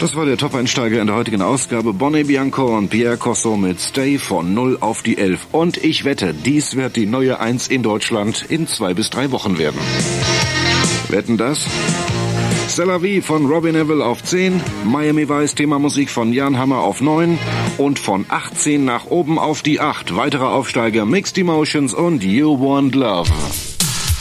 Das war der Top-Einsteiger in der heutigen Ausgabe. Bonnie Bianco und Pierre Corso mit Stay von 0 auf die 11. Und ich wette, dies wird die neue 1 in Deutschland in 2 bis 3 Wochen werden. Wetten das? C'est la vie von Robbie Neville auf 10, Miami Vice Thema Musik von Jan Hammer auf 9 und von 18 nach oben auf die 8. Weitere Aufsteiger Mixed Emotions und You Want Love.